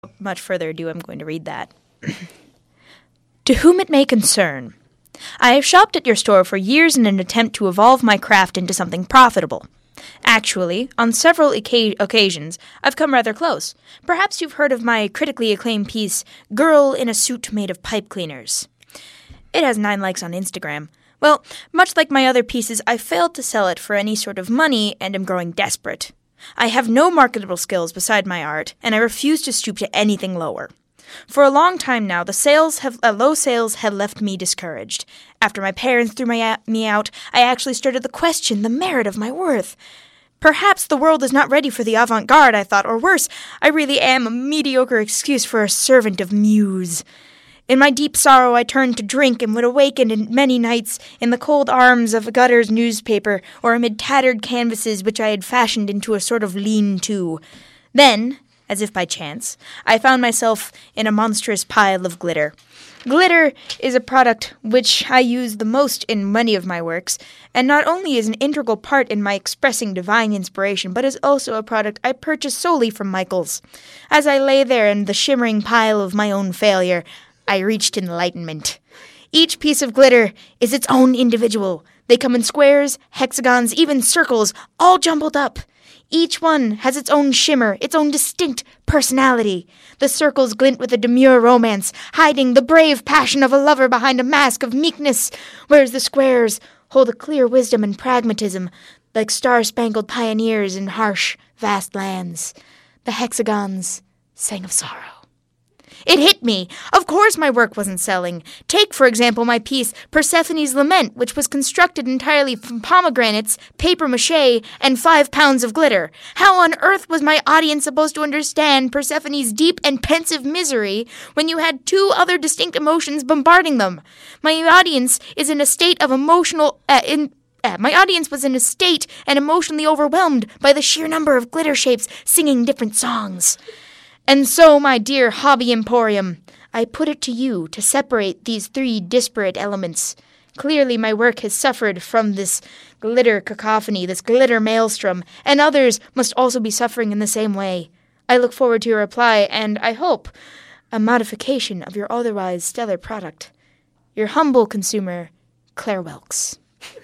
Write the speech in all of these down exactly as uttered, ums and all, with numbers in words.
much further ado, I'm going to read that. To whom it may concern, I have shopped at your store for years in an attempt to evolve my craft into something profitable. Actually, on several oca- occasions, I've come rather close. Perhaps you've heard of my critically acclaimed piece, Girl in a Suit Made of Pipe Cleaners. It has nine likes on Instagram. Well, much like my other pieces, I failed to sell it for any sort of money and am growing desperate. I have no marketable skills beside my art, and I refuse to stoop to anything lower. For a long time now, the sales have uh, low sales have left me discouraged. After my parents threw my, uh, me out, I actually started to question the merit of my worth. Perhaps the world is not ready for the avant-garde, I thought, or worse, I really am a mediocre excuse for a servant of Muse. In my deep sorrow, I turned to drink and would awaken in many nights in the cold arms of a gutter's newspaper or amid tattered canvases which I had fashioned into a sort of lean-to. Then, as if by chance, I found myself in a monstrous pile of glitter. Glitter is a product which I use the most in many of my works, and not only is an integral part in my expressing divine inspiration, but is also a product I purchased solely from Michaels. As I lay there in the shimmering pile of my own failure, I reached enlightenment. Each piece of glitter is its own individual. They come in squares, hexagons, even circles, all jumbled up. Each one has its own shimmer, its own distinct personality. The circles glint with a demure romance, hiding the brave passion of a lover behind a mask of meekness, whereas the squares hold a clear wisdom and pragmatism, like star-spangled pioneers in harsh, vast lands. The hexagons sang of sorrow. It hit me. Of course my work wasn't selling. Take, for example, my piece, Persephone's Lament, which was constructed entirely from pomegranates, papier-mâché, and five pounds of glitter. How on earth was my audience supposed to understand Persephone's deep and pensive misery when you had two other distinct emotions bombarding them? My audience is in a state of emotional... Uh, in Uh, my audience was in a state and emotionally overwhelmed by the sheer number of glitter shapes singing different songs. And so, my dear Hobby Emporium, I put it to you to separate these three disparate elements. Clearly my work has suffered from this glitter cacophony, this glitter maelstrom, and others must also be suffering in the same way. I look forward to your reply, and I hope a modification of your otherwise stellar product. Your humble consumer, Claire Welks.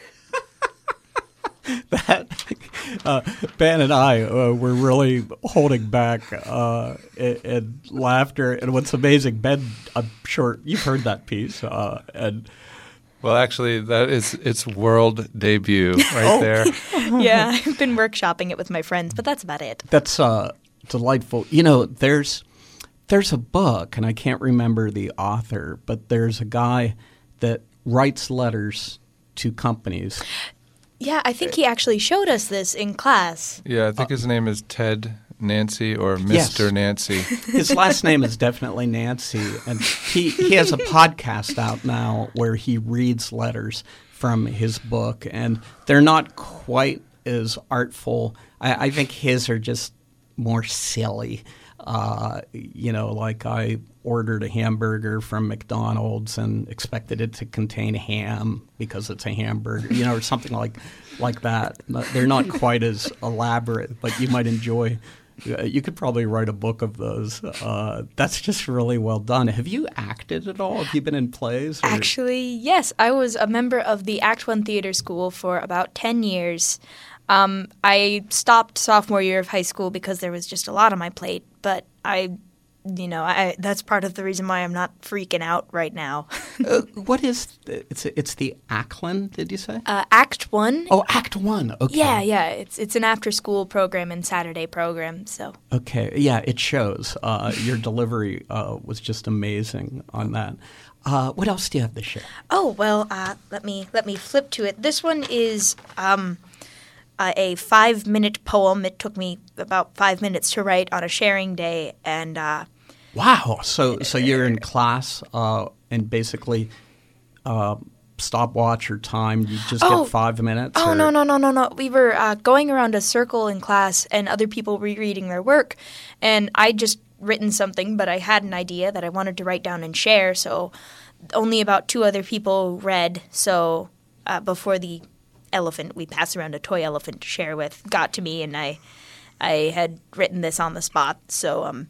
That uh, Ben and I uh, were really holding back uh, in, in laughter, and what's amazing, Ben, I'm sure you've heard that piece, uh, and well, actually, that is its world debut right oh. there. Yeah, I've been workshopping it with my friends, but that's about it. That's uh, delightful. You know, there's there's a book, and I can't remember the author, but there's a guy that writes letters to companies. Yeah, I think he actually showed us this in class. Yeah, I think his name is Ted Nancy or Mister Yes. Nancy. His last name is definitely Nancy, and he, he has a podcast out now where he reads letters from his book, and they're not quite as artful. I, I think his are just more silly. Uh, you know, like I ordered a hamburger from McDonald's and expected it to contain ham because it's a hamburger, you know, or something like like that. They're not quite as elaborate, but you might enjoy. You could probably write a book of those. Uh, that's just really well done. Have you acted at all? Have you been in plays? Or? Actually, yes. I was a member of the Act One Theater School for about ten years. Um, I stopped sophomore year of high school because there was just a lot on my plate, but I, you know, I that's part of the reason why I'm not freaking out right now. uh, what is the, it's it's the Ackland? Did you say? Uh, Act One. Oh, Act One. Okay. Yeah, yeah. It's it's an after school program and Saturday program. So. Okay. Yeah, it shows. Uh, your delivery uh, was just amazing on that. Uh, what else do you have to share? Oh well, uh, let me let me flip to it. This one is. Um, Uh, a five-minute poem. It took me about five minutes to write on a sharing day, and uh, wow. So, so you're in class, uh, and basically, uh, stopwatch or time. You just oh, get five minutes. Oh or? no no no no no! We were uh, going around a circle in class, and other people rereading their work, and I just written something, but I had an idea that I wanted to write down and share. So, only about two other people read. So, uh, before the elephant we pass around a toy elephant to share with got to me, and I I had written this on the spot, so um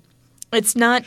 It's not